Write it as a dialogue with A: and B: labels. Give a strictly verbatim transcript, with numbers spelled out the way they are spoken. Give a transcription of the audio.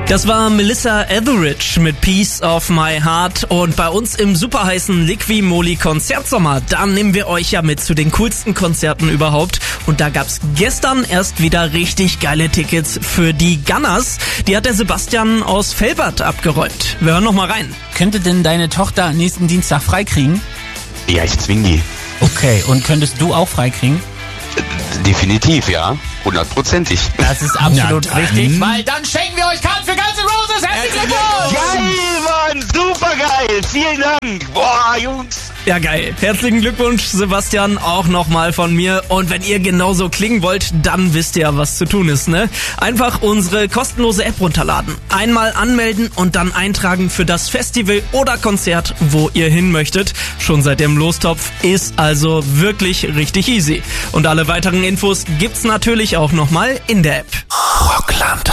A: Das war Melissa Etheridge mit Piece of My Heart und bei uns im superheißen Liqui-Moly Konzertsommer, da nehmen wir euch ja mit zu den coolsten Konzerten überhaupt und da gab's gestern erst wieder richtig geile Tickets für die Gunners. Die hat der Sebastian aus Velbert abgeräumt. Wir hören noch mal rein.
B: Könnte denn deine Tochter nächsten Dienstag freikriegen?
C: Ja, ich zwing die.
B: Okay, und könntest du auch freikriegen?
C: Definitiv, ja. Hundertprozentig.
B: Das ist absolut
D: Na dann.
B: richtig, weil dann schenken wir euch Karten für Guns N' Roses. Herzlichen Glückwunsch!
C: Geil, Mann! Super geil! Vielen Dank! Boah, Jungs!
A: Ja, geil. Herzlichen Glückwunsch, Sebastian, auch nochmal von mir. Und wenn ihr genauso klingen wollt, dann wisst ihr ja, was zu tun ist, ne? Einfach unsere kostenlose App runterladen. Einmal anmelden und dann eintragen für das Festival oder Konzert, wo ihr hin möchtet. Schon seit dem Lostopf ist also wirklich richtig easy. Und alle weiteren Infos gibt's natürlich auch nochmal in der App.
D: Rockland.